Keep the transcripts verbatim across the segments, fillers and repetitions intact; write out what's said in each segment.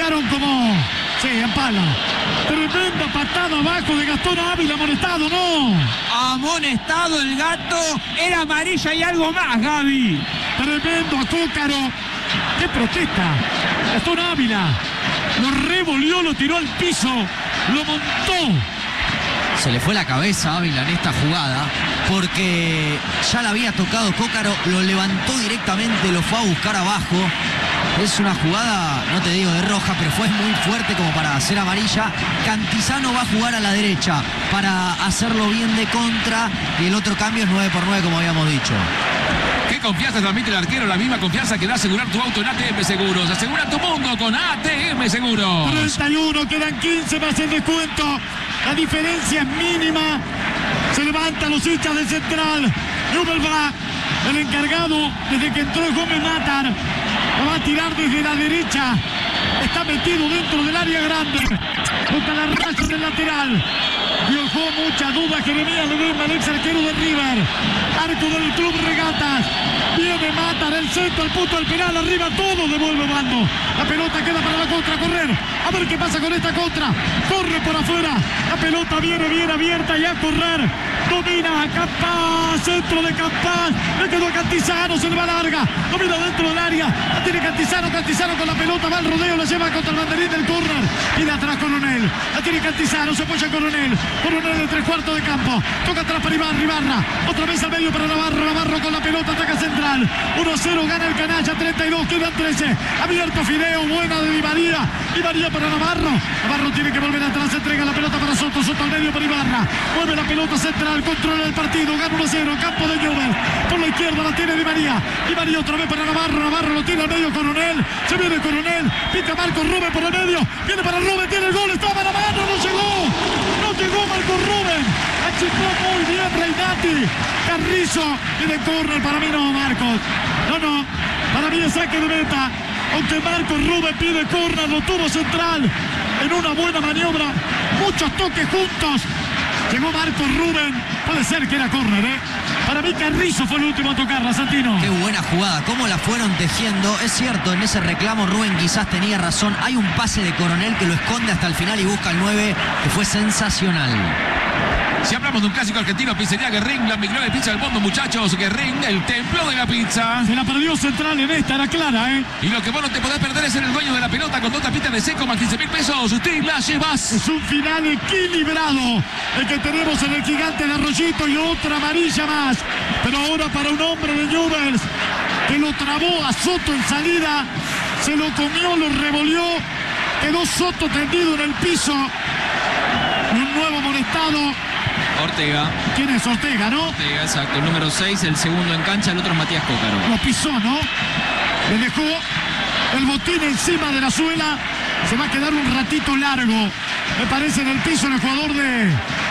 patearon como... Sí, en pala. Tremenda patada abajo de Gastón Ávila, amonestado, ¿no? Amonestado el gato, era amarilla y algo más, Gaby. Tremendo a Cócaro. ¡Qué protesta! Gastón Ávila lo revolvió, lo tiró al piso, lo montó. Se le fue la cabeza a Ávila en esta jugada porque ya la había tocado Cócaro, lo levantó directamente, lo fue a buscar abajo. Es una jugada, no te digo de roja, pero fue muy fuerte como para hacer amarilla. Cantizano va a jugar a la derecha para hacerlo bien de contra y el otro cambio es nueve por nueve, como habíamos dicho. ¿Qué confianza transmite el arquero? La misma confianza que da asegurar tu auto en A T M Seguros. Asegura tu mundo con A T M Seguros. treinta y uno, quedan quince más el descuento. La diferencia es mínima. Se levanta los hinchas del Central. Newell va, el encargado desde que entró Gómez Matar. Lo va a tirar desde la derecha. Está metido dentro del área grande. Contra la raya del lateral. Dejó mucha duda Jeremías Ledesma, el ex arquero de River. Arco del Club Regatas. Viene Matar, el centro, el punto del penal, arriba, todo devuelve bando. La pelota queda para la contra, correr. A ver qué pasa con esta contra. Corre por afuera. La pelota viene bien abierta y a correr. Domina Campas, centro de Campas. Le quedó a Cantizano, se le va larga. Domina dentro del área. La tiene Cantizano, Cantizano con la pelota, va al rodeo, la lleva contra el banderín del córner. Y de atrás Coronel. La tiene Cantizano, se apoya Coronel. Coronel de tres cuartos de campo. Toca atrás para Ibarra, Ibarra. Otra vez al medio para Navarro, Navarro con la pelota, ataca central. uno a cero gana el Canalla, treinta y dos, quedan trece. Abierto Fideo, buena de Di María. Di María para Navarro. Navarro tiene que volver atrás, entrega la pelota para Soto, Soto al medio para Ibarra. Mueve la pelota central, controla el partido, gana uno a cero, campo de Newell. Por la izquierda la tiene Di María. Di María otra vez para Navarro, Navarro lo tira al medio Coronel. Se viene Coronel, pica Marco Rubén por el medio. Viene para Rubén, tiene el gol, estaba la mano, no llegó. No llegó Marco Rubén. Achicó muy bien Reinati. Carrizo y de córner, para mí no, Marcos. No, no, para mí es saque de meta. Aunque Marco Rubén pide córner, lo tuvo central en una buena maniobra. Muchos toques juntos. Llegó Marco Rubén. Puede ser que era córner, ¿eh? Para mí Carrizo fue el último a tocarla, Santino. Qué buena jugada, cómo la fueron tejiendo. Es cierto, en ese reclamo Rubén quizás tenía razón. Hay un pase de Coronel que lo esconde hasta el final y busca el nueve, que fue sensacional. Si hablamos de un clásico argentino, pizzería Guerrín, la mejor de pizza del mundo, muchachos. Guerrín, el templo de la pizza. Se la perdió Central en esta, era clara, ¿eh? Y lo que vos no te podés perder es ser el dueño de la pelota con dos tapitas de seco más quince mil pesos. Usted la llevas. Es un final equilibrado el que tenemos en el Gigante de Arroyito y otra amarilla más. Pero ahora para un hombre de Newell's que lo trabó a Soto en salida, se lo comió, lo revolvió, quedó Soto tendido en el piso. Y un nuevo amonestado. Ortega. ¿Quién es Ortega, no? Ortega, exacto. El número seis, el segundo en cancha, el otro es Matías Cócaro. Lo pisó, ¿no? Le dejó el botín encima de la suela. Se va a quedar un ratito largo, me parece, en el piso el jugador de,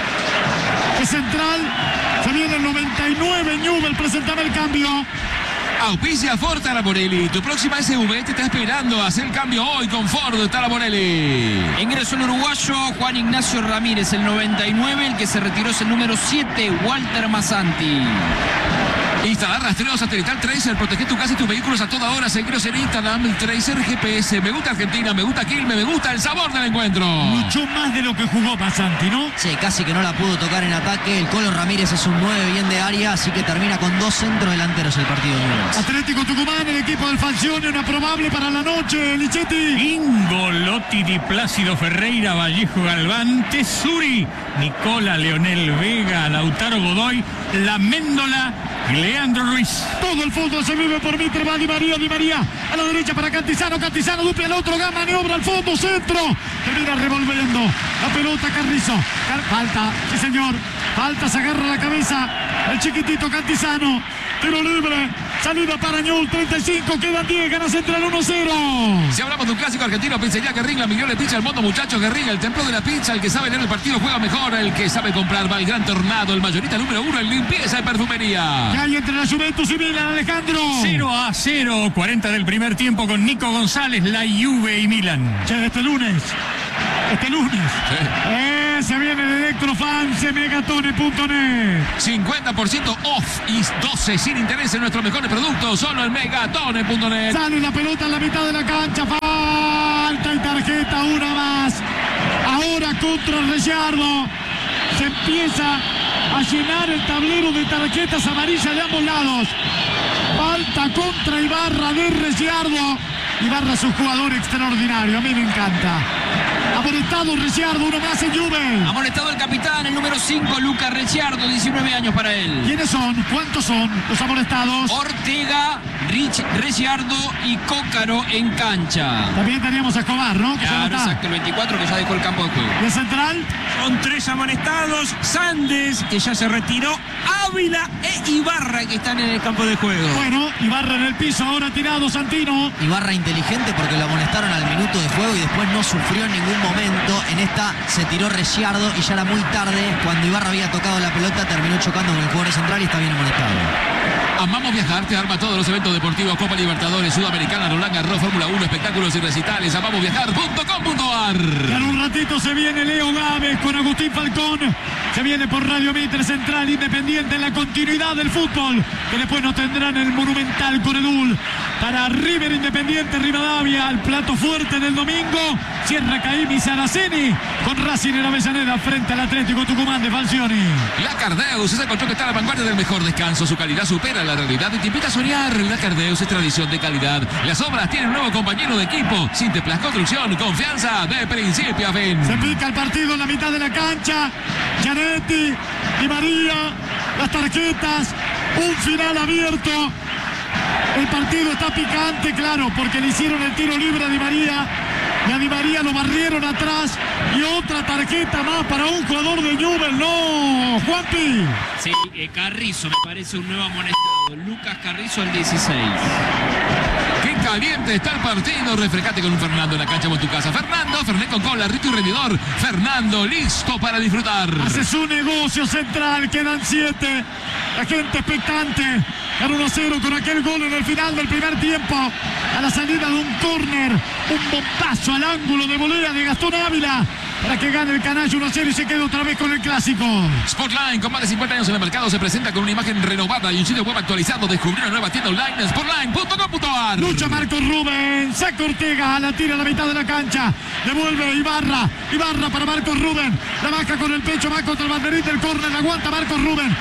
de Central. Se viene el noventa y nueve, Newell, presentame el cambio. Auspicia Ford Talamorelli. Tu próxima S U V te está esperando. Hacer el cambio hoy con Ford Talamorelli. Ingresó el uruguayo Juan Ignacio Ramírez, el noventa y nueve. El que se retiró es el número siete, Walter Masanti. Instalar rastreo satelital Tracer. Protege tu casa y tus vehículos a toda hora. Seguiros en Instagram, Tracer G P S. Me gusta Argentina, me gusta Quilmes, me gusta el sabor del encuentro. Luchó más de lo que jugó Masanti, ¿no? Sí, casi que no la pudo tocar en ataque. El Colo Ramírez es un nueve bien de área, así que termina con dos centros delanteros el partido de Newell's. Atlético Tucumán, el equipo del Falcione, una probable para la noche, Lichetti. Ingolotti, Di Plácido Ferreira, Vallejo Galván, Tesuri, Nicola, Leonel Vega, Lautaro Godoy, La Méndola y Leandro Ruiz. Todo el fútbol se vive por Mitre, va Di María, Di María a la derecha para Cantizano, Cantizano duple al otro, gana, maniobra al fondo, centro, termina revolviendo la pelota Carrizo. Car falta, sí señor, falta, se agarra la cabeza el chiquitito Cantizano, tiro libre, salida para Newell, treinta y cinco, quedan diez, gana Central uno a cero. Si hablamos de un clásico argentino, pizzería Guerrín, la mejor de pizza del mundo, muchachos. Guerrín, el templo de la pizza, el que sabe leer el partido juega mejor, el que sabe comprar va al Gran Tornado, el mayorista número uno en limpieza y perfumería. ¿Qué hay entre la Juventus y Milan, Alejandro? cero a cero, cuarenta del primer tiempo con Nico González, la Juve y Milan. Che, este lunes, este lunes, Sí. eh, se viene de Electrofans en megatone punto net. cincuenta por ciento off y doce sin interés en nuestros mejores productos, solo en megatone punto net. Sale la pelota en la mitad de la cancha, falta y tarjeta. ahora contra Reyardo. Se empieza a llenar el tablero de tarjetas amarillas de ambos lados. Falta contra Ibarra de Reyardo. Ibarra es un jugador extraordinario, a mí me encanta. Amonestado Reyardo, uno más en Juve. Amonestado el capitán, el número cinco, Lucas Reyardo, diecinueve años para él. ¿Quiénes son? ¿Cuántos son los amonestados? Ortega, Rich, Reyardo y Cócaro en cancha. También teníamos a Escobar, ¿no? Que Claro, ya no está. exacto, el veinticuatro que ya dejó el campo de juego. ¿Y el central? Son tres amonestados. Sandes, que ya se retiró. Ávila e Ibarra, que están en el campo de juego. Bueno, Ibarra en el piso, ahora tirado Santino. Ibarra inteligente porque lo amonestaron al minuto de juego y después no sufrió en ningún momento. En esta se tiró Reyardo y ya era muy tarde. Cuando Ibarra había tocado la pelota terminó chocando con el jugador central y está bien amonestado. Amamos Viajar, te arma todos los eventos deportivos, Copa Libertadores, Sudamericana, Roland Garros, Fórmula uno, espectáculos y recitales. amamos viajar punto com punto a r. Y en un ratito se viene Leo Gávez con Agustín Falcón. Se viene por Radio Mitre Central Independiente en la continuidad del fútbol, que después nos tendrán el Monumental Coredul. Para River Independiente Rivadavia, el plato fuerte del domingo. Cierra Caimi Saraceni con Racing en Avellaneda frente al Atlético Tucumán de Falcioni. La Cardeus es el colchón que está a la vanguardia del mejor descanso. Su calidad supera la realidad y te invita a soñar. La Cardeus es tradición de calidad. Las obras tienen un nuevo compañero de equipo. Sinteplas Construcción, confianza de principio a fin. Se pica el partido en la mitad de la cancha. Gianetti, Di María, las tarjetas, un final abierto. El partido está picante, claro, porque le hicieron el tiro libre a Di María. Y a Di María lo barrieron atrás. Y otra tarjeta más para un jugador de Newell's. No, Juanpi. Sí, eh, Carrizo me parece un nuevo amonestado. Lucas Carrizo al dieciséis. ¡Qué caliente está el partido! Refrescate con un Fernando en la cancha o en tu casa. Fernando, Fernet con cola, rico y rendidor. Fernando, listo para disfrutar. Hace su negocio central, quedan siete. La gente expectante. Ganó uno a cero con aquel gol en el final del primer tiempo. A la salida de un córner. Un bombazo al ángulo de volea de Gastón Ávila. Para que gane el Canalla uno a cero y se quede otra vez con el clásico. Sportline, con más de cincuenta años en el mercado, se presenta con una imagen renovada y un sitio web actualizado. Descubrir una nueva tienda online, sportline punto com punto a r. Lucha Marcos Rubén, saca Ortega, la tira a la mitad de la cancha. Devuelve Ibarra, Ibarra para Marcos Rubén. La baja con el pecho, va contra el banderín del córner, la aguanta Marcos Rubén.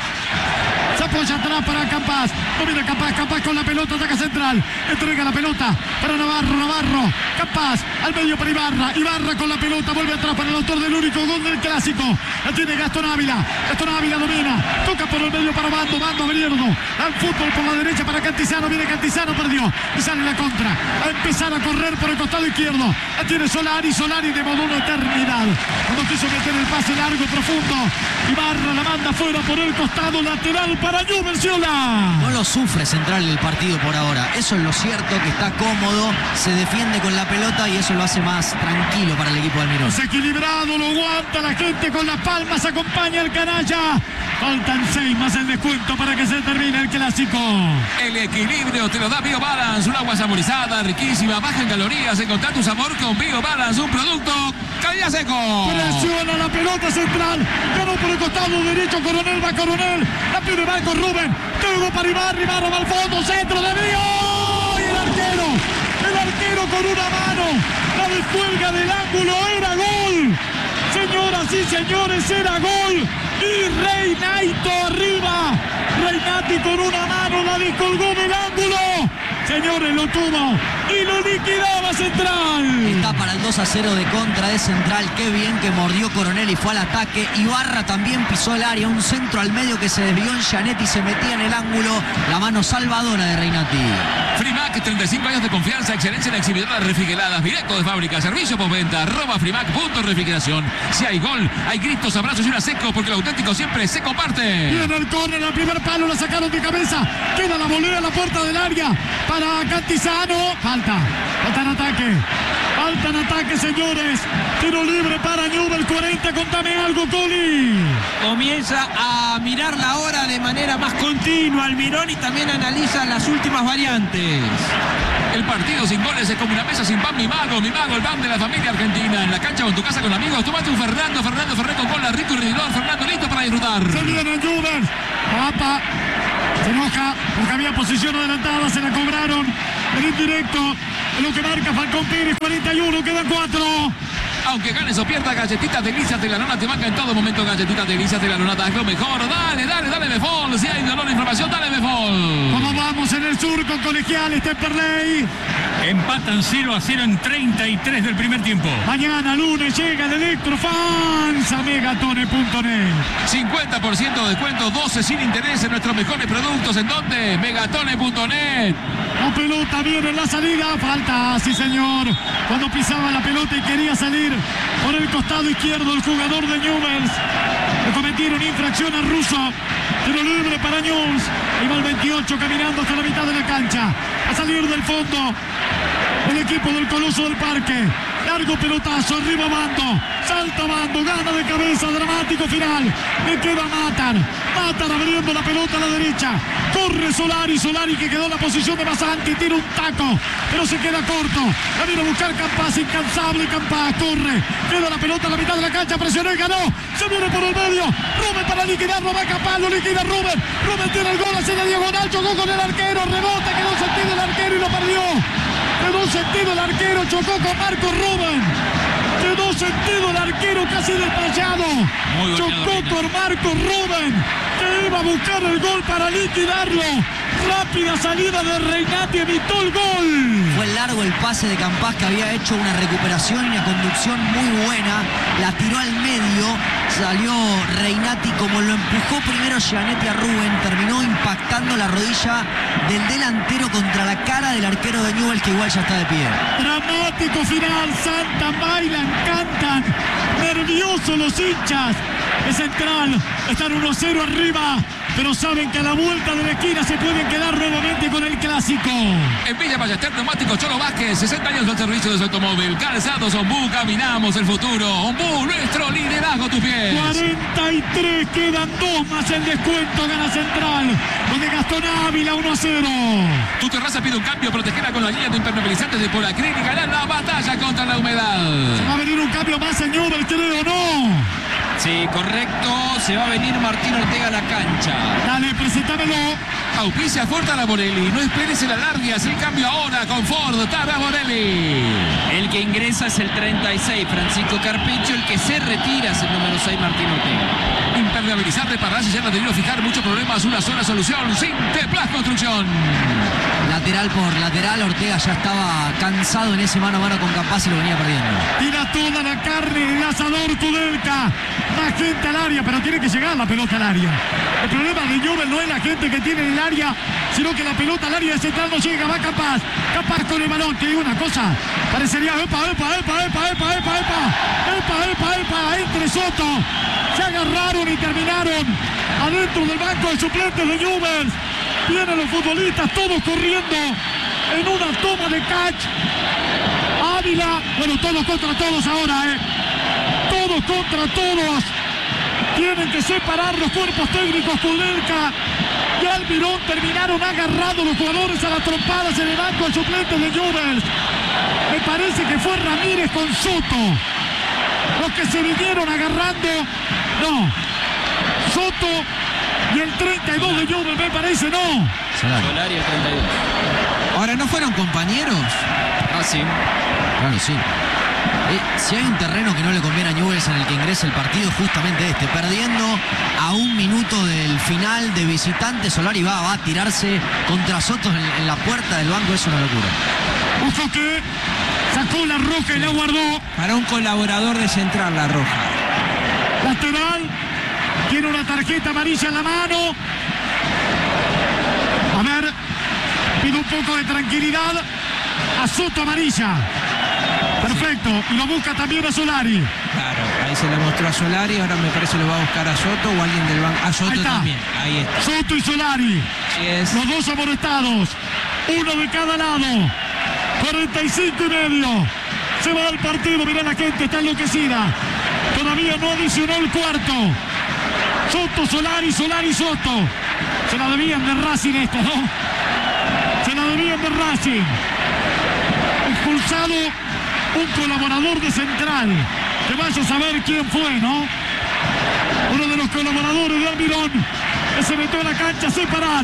Se apoya atrás para Campas. Domina Campas, Campas con la pelota, ataca central. Entrega la pelota para Navarro, Navarro. Campas al medio para Ibarra. Ibarra con la pelota, vuelve atrás para el autor del único gol del clásico. La tiene Gastón Ávila. Gastón Ávila domina. Toca por el medio para Bando, Bando Berierdo. Al fútbol por la derecha para Cantizano. Viene Cantizano, perdió. Y sale la contra. A empezar a correr por el costado izquierdo. La tiene Solari, Solari de modo una eternidad. Cuando quiso meter el pase largo, profundo. Ibarra la manda fuera por el costado lateral para Newell's. No lo sufre Central el partido por ahora. Eso es lo cierto, que está cómodo, se defiende con la pelota y eso lo hace más tranquilo para el equipo de Almirón. Desequilibrado, lo aguanta la gente con las palmas, acompaña al Canalla. Faltan seis más el descuento para que se termine el clásico. El equilibrio te lo da BioBalance, un agua saborizada, riquísima, baja en calorías. Encontrá tu sabor con BioBalance, un producto calidad seco. Presiona la pelota central. Ganó por el costado derecho Coronel, va Coronel. La pide Marcos Rubén. Luego para Ibarra, Ibarra va al fondo, centro de Río. Y el arquero, el arquero con una mano. La descuelga del ángulo, era gol. Señoras y señores, era gol. Y Reinato arriba. Reinati con una mano la descolgó del ángulo. Señores, lo tuvo y lo liquidaba Central. Está para el dos a cero de contra de Central. Qué bien que mordió Coronel y fue al ataque. Ibarra también pisó el área. Un centro al medio que se desvió en Gianetti y se metía en el ángulo. La mano salvadora de Reinati. Frimac, treinta y cinco años de confianza, excelencia en exhibidoras refrigeradas, directo de fábrica, servicio postventa, arroba Frimac punto refrigeración. Si hay gol, hay gritos, abrazos y una seco, porque lo auténtico siempre se comparte. Viene el córner, al primer palo, la sacaron de cabeza. Queda la volea a la puerta del área para Cantizano. Falta, falta en ataque. Falta en ataque, señores. Tiro libre para Newell's, cuarenta. Contame algo, Coli. Comienza a mirar la hora de manera más continua Almirón y también analiza las últimas variantes. El partido sin goles es como una mesa sin pan. Mi mago, mi mago, el pan de la familia argentina. En la cancha o en tu casa con amigos. Tómate un Fernando, Fernando Ferrer con cola, rico y rendidor. Fernando listo para disfrutar. Se viene Newell's. Papa se enoja porque había posición adelantada. Se la cobraron en indirecto. En lo que marca Falcón Pérez, cuarenta y uno. Quedan cuatro. Aunque ganes o pierdas, Galletitas Delicias de la Lona te banca en todo momento. Galletitas Delicias de la Lona, das lo mejor. Dale, dale, dale, Befol. Si hay dolor o inflamación, dale, Befol. ¿Cómo vamos en el sur con Colegiales Temperley? Empatan cero a cero en treinta y tres del primer tiempo. Mañana lunes llega el Electrofans a megatone punto net. cincuenta por ciento de descuento, doce sin interés en nuestros mejores productos. ¿En dónde? megatone punto net. La pelota viene en la salida. Falta, sí señor. Cuando pisaba la pelota y quería salir por el costado izquierdo el jugador de Newell's. Le cometieron infracción a Russo. Tiro libre para Newell's. Iba el veintiocho caminando hasta la mitad de la cancha. A salir del fondo el equipo del Coloso del Parque. Largo pelotazo, arriba Bando. Salta Bando, gana de cabeza, dramático final. Le queda Matar. Matar abriendo la pelota a la derecha. Corre Solari, Solari que quedó en la posición de Masanti. Tira un taco, pero se queda corto. La viene a buscar Campás, incansable Campás. Corre, queda la pelota a la mitad de la cancha. Presionó y ganó. Se viene por el medio. Rubén para liquidarlo, va Campás, lo liquida Rubén. Rubén tiene el gol, hace la diagonal, chocó con el arquero. Rebote, quedó sentido el arquero y lo perdió. Quedó sentido el arquero, chocó con Marcos Rubén. Quedó sentido el arquero casi desmayado. Chocó con Marcos Rubén, que iba a buscar el gol para liquidarlo. Rápida salida de Reinati, evitó el gol. Fue largo el pase de Campás, que había hecho una recuperación y una conducción muy buena. La tiró al medio, salió Reinati como lo empujó primero Gianetti a Rubén. Terminó impactando la rodilla del delantero contra la cara del arquero de Newell's, que igual ya está de pie. Dramático final, Santa bailan, cantan, nerviosos los hinchas. Es Central, están uno cero arriba, pero saben que a la vuelta de la esquina se pueden quedar nuevamente con el clásico. En Villa Ballester, Neumáticos Cholo Vázquez, sesenta años al servicio de su automóvil. Calzados Ombú, caminamos el futuro. Ombú, nuestro liderazgo a tus pies. cuarenta y tres, quedan dos más el descuento, gana Central. Donde Gastón Ávila, uno a cero. Tu terraza pide un cambio, protegida con la línea de impermeabilizantes de Polacrin y ganar la batalla contra la humedad. Se va a venir un cambio más, señor, creo, ¿no? Sí, correcto. Se va a venir Martín Ortega a la cancha. Dale, presentámelo. Auspicia Ford Taraborelli. No esperes el alargue, haz el cambio ahora con Ford Taraborelli. El que ingresa es el treinta y seis, Francisco Carpecho. El que se retira es el número seis, Martín Ortega. Impermeabilizar, reparar, si ya no debió fijar muchos problemas, una sola solución. Sinteplas Construcción. Lateral por lateral, Ortega ya estaba cansado en ese mano a mano con Campás y lo venía perdiendo. Tira toda la carne, el asador Kudelka. Más gente al área, pero tiene que llegar la pelota al área. El problema de Newell's no es la gente que tiene en el área, sino que la pelota al área de Central no llega. Va Campás, Campás con el balón. Te digo una cosa, parecería epa, epa, epa, epa, epa, epa, epa, epa, epa, epa, entre Soto. Se agarraron y terminaron adentro del banco de suplentes de Newell's. Vienen los futbolistas todos corriendo en una toma de catch. Ávila, bueno, todos contra todos ahora, ¿eh? Todos contra todos. Tienen que separar los cuerpos técnicos. Kudelka y Almirón terminaron agarrados los jugadores a las trompadas en el banco de suplentes de Newell's. Me parece que fue Ramírez con Soto los que se vinieron agarrando. No, Soto y el treinta y dos de Newell's, me parece, no. Solari el treinta y dos. Ahora, ¿no fueron compañeros? Ah, sí. Claro, sí. Eh, si hay un terreno que no le conviene a Newell's en el que ingresa el partido, justamente este, perdiendo a un minuto del final de visitante, Solari va, va a tirarse contra Soto en, en la puerta del banco, es una locura. Ojo que sacó la roja y la guardó. Para un colaborador de Central, la roja. Lateral, tiene una tarjeta amarilla en la mano. A ver, pide un poco de tranquilidad a Soto, amarilla. Perfecto, y lo busca también a Solari. Claro, ahí se le mostró a Solari, ahora me parece lo va a buscar a Soto o alguien del banco. A Soto Ahí está. también, ahí está. Soto y Solari, Así es. los dos amonestados, uno de cada lado. cuarenta y cinco y medio. Se va el partido, mirá la gente, está enloquecida. Todavía no adicionó el cuarto. Soto, Solari, Solari, Soto. Se la debían de Racing esto, ¿no? Se la debían de Racing. Expulsado un colaborador de Central. Que vaya a saber quién fue, ¿no? Uno de los colaboradores de Almirón, que se metió en la cancha a separar.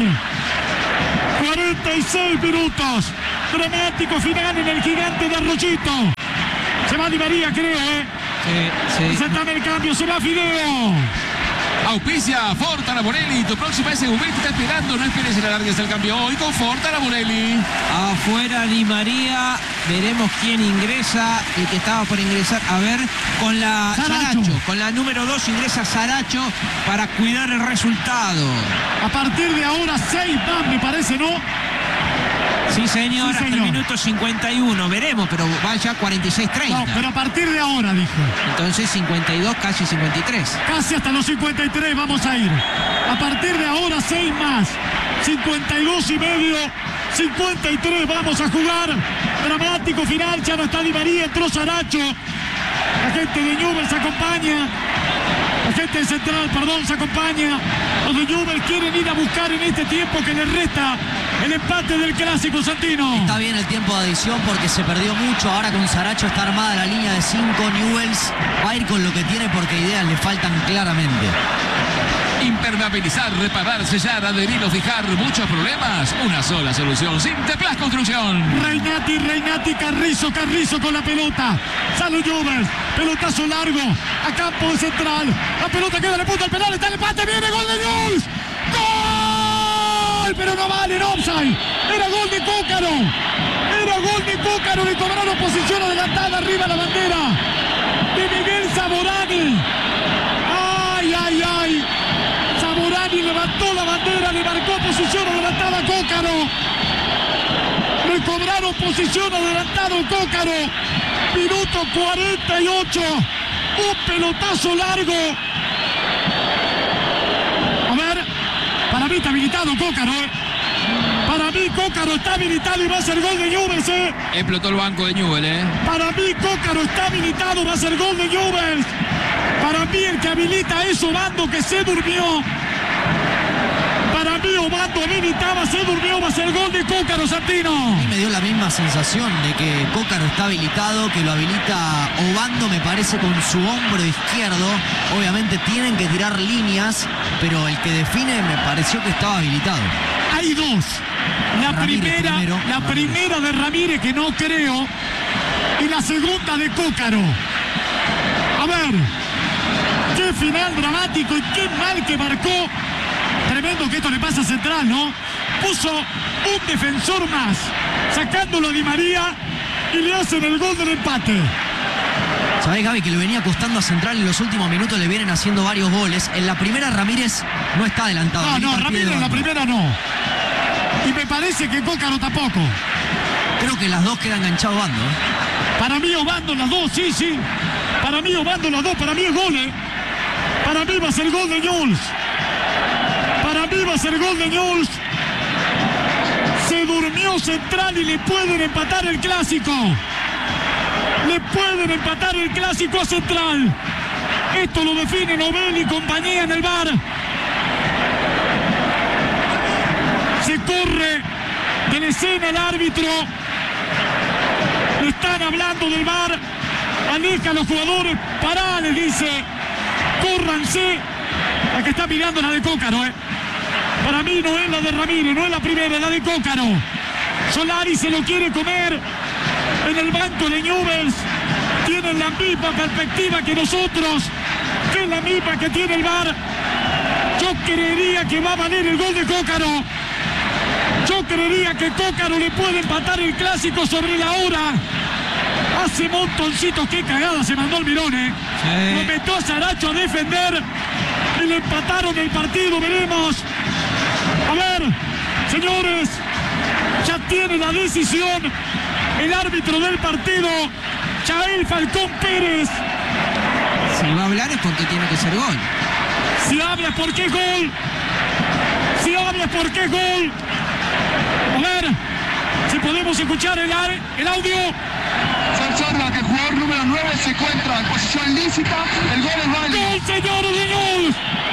cuarenta y seis minutos. Dramático final en el Gigante de Arroyito. Se va Di María, creo, ¿eh? Sí, sí. Presentame el cambio, se va Fideo. Auspicia Forta Laborelli. Tu próxima S U V te está esperando. No esperes el alargue el cambio hoy con Forta Laborelli. Afuera Di María. Veremos quién ingresa. El que estaba por ingresar. A ver, con la Saracho. Saracho. Con la número dos ingresa Saracho para cuidar el resultado. A partir de ahora, seis más, me parece, ¿no? Sí, señor. Sí, Hasta señor. el minuto cincuenta y uno. Veremos, pero vaya cuarenta y seis treinta. No, pero a partir de ahora, dijo. Entonces cincuenta y dos, casi cincuenta y tres. Casi hasta los cincuenta y tres vamos a ir. A partir de ahora, seis más. cincuenta y dos y medio. cincuenta y tres vamos a jugar. Dramático final. Ya no está Di María, entró Saracho. La gente de Newell's se acompaña. La gente de Central, perdón, se acompaña. Los de Newell's quieren ir a buscar en este tiempo que les resta el empate del clásico, Santino. Está bien el tiempo de adición porque se perdió mucho. Ahora con Saracho está armada la línea de cinco. Newell's va a ir con lo que tiene porque ideas le faltan claramente. Impermeabilizar, reparar, sellar, adherir o fijar. Muchos problemas. Una sola solución. Sinteplas Construcción. Reinati, Reinati, Carrizo, Carrizo con la pelota. Sale Newell's. Pelotazo largo. A campo de Central. La pelota queda en la punta del penal. Está el empate. Viene gol de Newell's. ¡Gol! Pero no vale, no offside. Era gol de Cócaro. Era gol de Cócaro. Le cobraron posición adelantada arriba la bandera de Miguel Zaborani. Ay, ay, ay. Zaborani levantó la bandera, le marcó posición adelantada a Cócaro. Le cobraron posición adelantada a Cócaro. Minuto cuarenta y ocho. Un pelotazo largo. A ver, para mí está habilitado Cócaro, ¿eh? Para mí Cócaro está habilitado y va a ser gol de Newell's, ¿eh? Explotó el banco de Newell's, ¿eh? Para mí Cócaro está habilitado, va a ser gol de Newell's. Para mí el que habilita es Obando, que se durmió. Para mí Obando habilitaba, se durmió, va a ser gol de Cócaro, Santino. A mí me dio la misma sensación de que Cócaro está habilitado, que lo habilita Obando, me parece, con su hombro izquierdo. Obviamente tienen que tirar líneas, pero el que define me pareció que estaba habilitado. Hay dos. La Ramírez primera, primero, la Ramírez. primera de Ramírez, que no creo, y la segunda de Cócaro. A ver, qué final dramático y qué mal que marcó. Tremendo que esto le pasa a Central, ¿no? Puso un defensor más, sacándolo a Di María y le hacen el gol del empate. ¿Sabés, Gaby, que le venía costando a Central en los últimos minutos? Le vienen haciendo varios goles. En la primera Ramírez no está adelantado. No, Vení no, por pie de Ramírez en la banda. primera no. Y me parece que Cócaro tampoco. Creo que las dos quedan enganchado Bando, ¿eh? Para mí Obando las dos, sí, sí. Para mí Obando las dos, para mí es gol, ¿eh? Para mí va a ser gol de Newell's. Para mí va a ser gol de Newell's. Se durmió Central y le pueden empatar el clásico. Le pueden empatar el clásico a Central. Esto lo define Novelli y compañía en el V A R. Se corre de la escena el árbitro. Le están hablando del V A R. Aleja a los jugadores. Pará, les dice. Córranse. La que está mirando es la de Cócaro, ¿eh? Para mí no es la de Ramírez, no es la primera, es la de Cócaro. Solari se lo quiere comer. En el banco de Newell's tienen la misma perspectiva que nosotros, que es la misma que tiene el V A R. Yo creería que va a valer el gol de Cócaro. Yo creería que Cócaro le puede empatar el clásico sobre la hora. Hace montoncitos, qué cagada se mandó el Mirón, ¿eh? Sí. Lo metió a Saracho a defender y le empataron el partido, veremos. A ver, señores, ya tiene la decisión el árbitro del partido, Chael Falcón Pérez. Si va a hablar es porque tiene que ser gol. Si habla por qué gol. Si habla por qué gol. A ver, si podemos escuchar el, ar- el audio. Se observa que el jugador número nueve se encuentra en posición lícita. El gol es válido. ¡Gol, señores de Newell's!